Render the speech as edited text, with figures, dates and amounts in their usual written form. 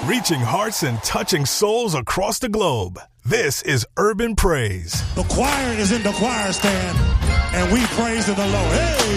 reaching hearts and touching souls across the globe. This is Urban Praise. The choir is in the choir stand, and we praise the Lord. Hey!